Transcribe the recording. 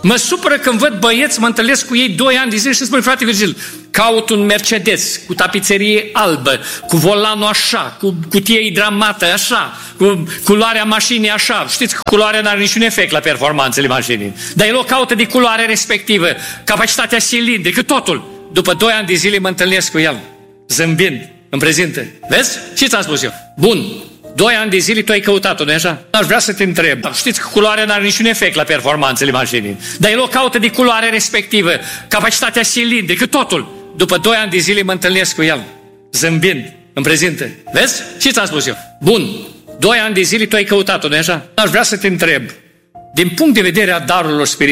Mă supără când văd băieți, mă întâlnesc cu ei 2 ani de zile și spun, frate Virgil, caut un Mercedes cu tapiserie albă, cu volanul așa, cu cutie hidramată așa, cu culoarea mașinii așa. Știți că culoarea n-are niciun efect la performanțele mașinii. Dar el o caută de culoare respectivă, capacitatea cilindrică, totul. După 2 ani de zile mă întâlnesc cu el, zâmbind, îmi prezintă. Vezi? Ce ți-am spus eu? Bun. 2 ani de zile tu ai căutat-o, nu-i așa? Aș vrea să te întreb. Știți că culoarea n-are niciun efect la performanțele mașinii. Dar el o caută de culoare respectivă, capacitatea cilindrică, totul. După 2 ani de zile mă întâlnesc cu el, zâmbind, îmi prezintă. Vezi? Ce ți-am spus eu? Bun. 2 ani de zile tu ai căutat-o, nu-i așa? Aș vrea să te întreb. Din punct de vedere a darurilor spirituale,